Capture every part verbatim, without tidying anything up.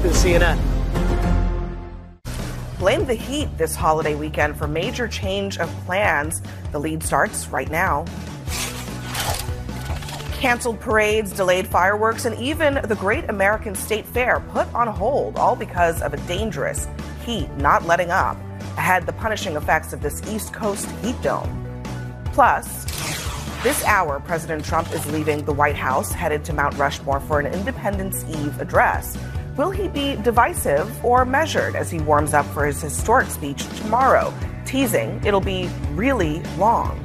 to C N N. Blame the heat this holiday weekend for major change of plans. The lead starts right now. Canceled parades, delayed fireworks, and even the Great American State Fair put on hold, all because of a dangerous heat not letting up. Ahead, the punishing effects of this East Coast heat dome. Plus, this hour, President Trump is leaving the White House, headed to Mount Rushmore for an Independence Eve address. Will he be divisive or measured as he warms up for his historic speech tomorrow, teasing it'll be really long?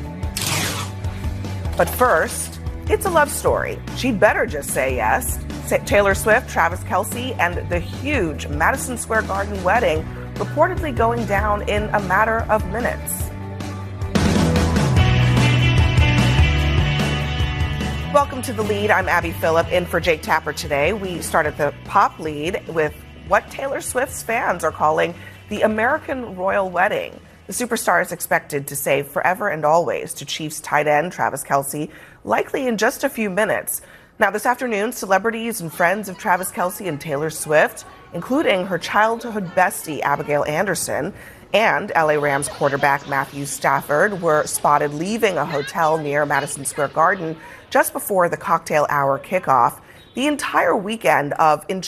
But first, it's a love story. She'd better just say yes. Taylor Swift, Travis Kelce, and the huge Madison Square Garden wedding reportedly going down in a matter of minutes. Welcome to The Lead. I'm Abby Phillip, in for Jake Tapper today. We start at the pop lead with what Taylor Swift's fans are calling the American Royal Wedding. The superstar is expected to say forever and always to Chiefs tight end Travis Kelce, likely in just a few minutes. Now, this afternoon, celebrities and friends of Travis Kelce and Taylor Swift, including her childhood bestie Abigail Anderson and L A Rams quarterback Matthew Stafford, were spotted leaving a hotel near Madison Square Garden just before the cocktail hour kickoff. The entire weekend of